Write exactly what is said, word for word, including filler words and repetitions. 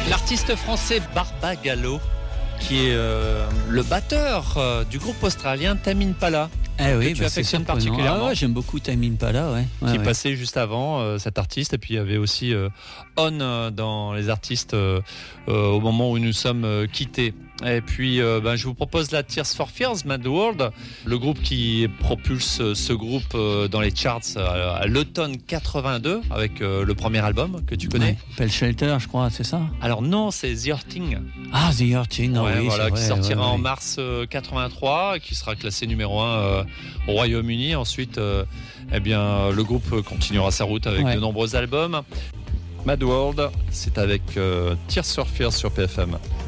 L'artiste français Barbagallo, qui est euh, le batteur euh, du groupe australien Tame Impala. Eh oui, tu bah affectionnes c'est particulièrement. Ah ouais, j'aime beaucoup Tame Impala, ouais. ouais qui ouais. passait juste avant euh, cet artiste, et puis il y avait aussi euh, On euh, dans les artistes euh, euh, au moment où nous sommes euh, quittés. Et puis euh, ben, je vous propose la Tears for Fears, Mad World, le groupe qui propulse euh, ce groupe euh, dans les charts euh, à l'automne quatre-vingt-deux avec euh, le premier album que tu connais. Ouais. Pell Shelter, je crois, c'est ça. Alors non, c'est The Hurting. Ah, The Hurting, Ouais, oui, voilà, c'est qui vrai, sortira ouais, en ouais. mars euh, quatre-vingt-trois, qui sera classé numéro un euh, au Royaume-Uni. Ensuite, euh, eh bien, le groupe continuera sa route avec Ouais. de nombreux albums. Mad World, c'est avec euh, Tears for Fears sur P F M.